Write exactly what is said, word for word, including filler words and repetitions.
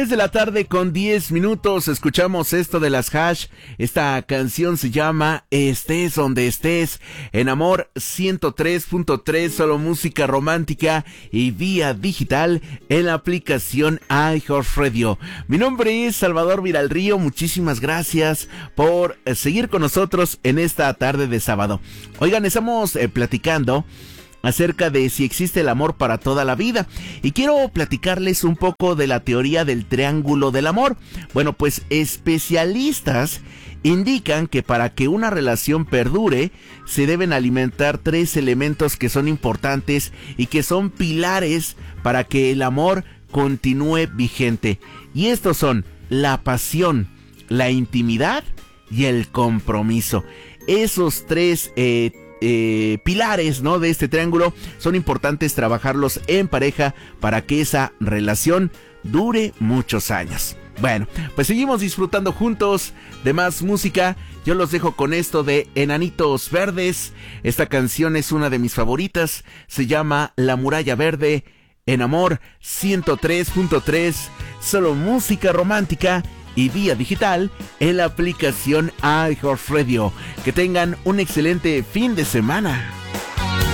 De la tarde con diez minutos, escuchamos esto de las Hash. Esta canción se llama Estés donde estés, en Amor ciento tres punto tres, solo música romántica y vía digital en la aplicación iHeartRadio. Mi nombre es Salvador Viralrío, muchísimas gracias por seguir con nosotros en esta tarde de sábado. Oigan, estamos eh, platicando acerca de si existe el amor para toda la vida, y quiero platicarles un poco de la teoría del triángulo del amor. Bueno, pues especialistas indican que para que una relación perdure se deben alimentar tres elementos que son importantes y que son pilares para que el amor continúe vigente, y estos son la pasión, la intimidad y el compromiso. Esos tres eh, Eh, pilares, ¿no?, de este triángulo son importantes trabajarlos en pareja para que esa relación dure muchos años. Bueno, pues seguimos disfrutando juntos de más música. Yo los dejo con esto de Enanitos Verdes. Esta canción es una de mis favoritas, se llama La Muralla Verde, en Amor ciento tres punto tres, solo música romántica y vía digital en la aplicación iHeartRadio. Que tengan un excelente fin de semana.